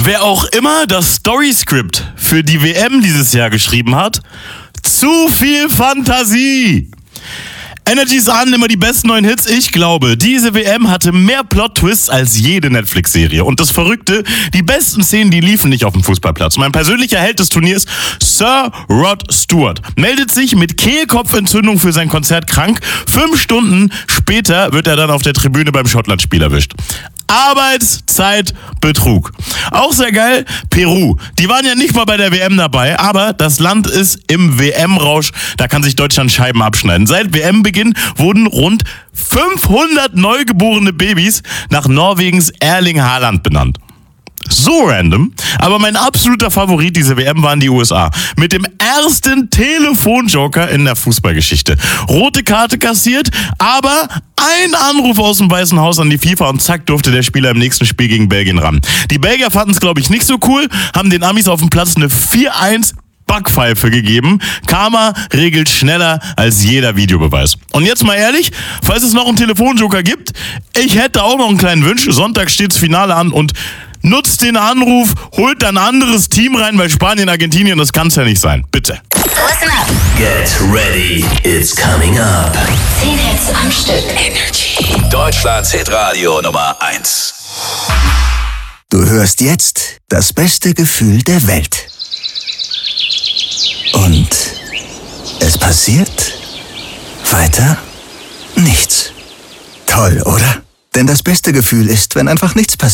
Wer auch immer das Storyscript für die WM dieses Jahr geschrieben hat, zu viel Fantasie. Energy's an, immer die besten neuen Hits. Ich glaube, diese WM hatte mehr Plot-Twists als jede Netflix-Serie. Und das Verrückte, die besten Szenen, die liefen nicht auf dem Fußballplatz. Mein persönlicher Held des Turniers, Sir Rod Stewart, meldet sich mit Kehlkopfentzündung für sein Konzert krank. 5 Stunden später wird er dann auf der Tribüne beim Schottland-Spiel erwischt. Arbeitszeitbetrug. Auch sehr geil, Peru. Die waren ja nicht mal bei der WM dabei, aber das Land ist im WM-Rausch. Da kann sich Deutschland Scheiben abschneiden. Seit WM-Beginn wurden rund 500 neugeborene Babys nach Norwegens Erling Haaland benannt. So random, aber mein absoluter Favorit dieser WM waren die USA. Mit dem ersten Telefonjoker in der Fußballgeschichte. Rote Karte kassiert, aber ein Anruf aus dem Weißen Haus an die FIFA und zack durfte der Spieler im nächsten Spiel gegen Belgien ran. Die Belgier fanden es, glaube ich, nicht so cool, haben den Amis auf dem Platz eine 4-1 Backpfeife gegeben. Karma regelt schneller als jeder Videobeweis. Und jetzt mal ehrlich, falls es noch einen Telefonjoker gibt, ich hätte auch noch einen kleinen Wunsch. Sonntag steht's Finale an und nutzt den Anruf, holt ein anderes Team rein, weil Spanien, Argentinien, das kann's ja nicht sein. Bitte. Listen up. Get ready, it's coming up. 10 Hits am Stück. Energy. Deutschlands Hitradio Nummer 1. Du hörst jetzt das beste Gefühl der Welt. Und es passiert weiter nichts. Toll, oder? Denn das beste Gefühl ist, wenn einfach nichts passiert.